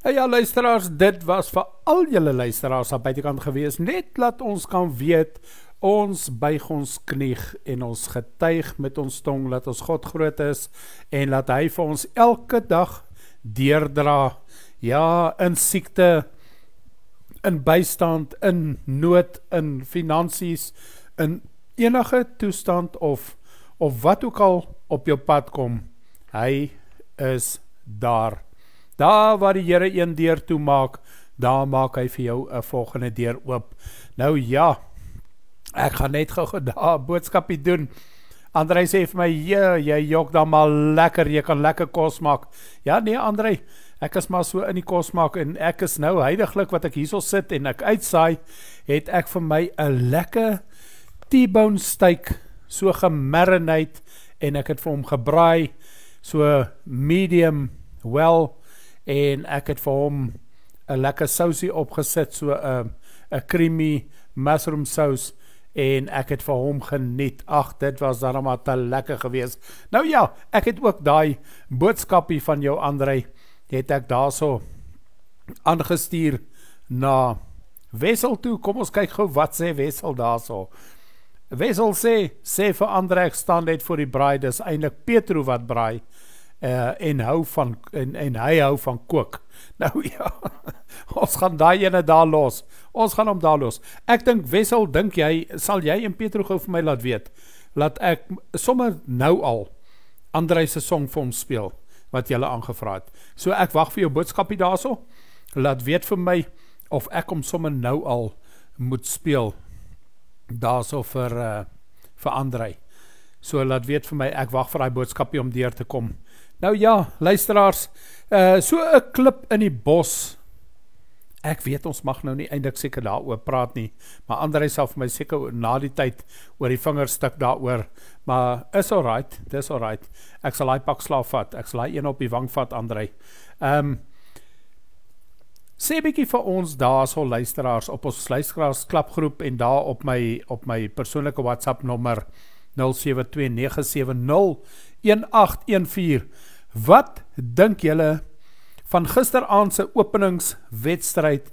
Ja, luisteraars, dit was vir al julle luisteraars aan buitekant gewees, net laat ons kan weet, ons buig ons knieg en ons getuig met ons tong, dat ons God groot is, en laat hy vir ons elke dag deurdra, ja, in siekte, in bystand, in nood, in finansies, in enige toestand of wat ook al op jou pad kom, hy is daar. Daar waar die Here een deur toe maak, daar maak hy vir jou 'n volgende deur oop. Nou ja, ek gaan net gou daar boodskapie doen. André sê vir my, jy jok dan maar lekker, jy kan lekker kos maak. Ja nee André, ek is maar so in die kos maak, en ek is nou huidiglik wat ek hierso sit en ek uitsaai, het ek vir my 'n lekker T-bone steak, so gemarinate, en ek het vir hom gebraai, so medium well, en ek het vir hom 'n lekker sousie opgesit, so 'n creamy mushroom sous, en ek het vir hom geniet. Ag, dit was dan maar te lekker gewees. Nou ja, ek het ook daai boodskapie van jou André, het ek daar so aangestuur na Wessel toe. Kom ons kyk gou wat sê Wessel daar so. Wessel sê vir André, ek staan net voor die braai, dis eintlik Petro wat braai, en hy hou van kook. Nou ja, ons gaan daai ene daar los. Ons gaan hom daar los. Ek dink, Wessel, sal jy en Petro gou vir my laat weet, laat ek sommer nou al André se song vir hom speel, wat julle aangevra het. So ek wag vir jou boodskapie daarso, laat weet vir my, of ek hom sommer nou al moet speel, daarso vir André. So laat weet vir my, ek wag vir die boodskapie om deur te kom. Nou ja, luisteraars, so 'n klip in die bos, ek weet ons mag nou nie eindelik seker daaroor praat nie, maar André sal vir my seker na die tyd oor die vingerstuk daaroor, maar is alright, dis alright, ek sal hy pak slaaf vat, ek sal hy een op die wang vat, André. Sê bietjie vir ons daar so luisteraars, op ons luisteraars klapgroep, en daar op my persoonlike WhatsApp nommer 0729701814. Wat dink julle van gisteraand se openingswedstryd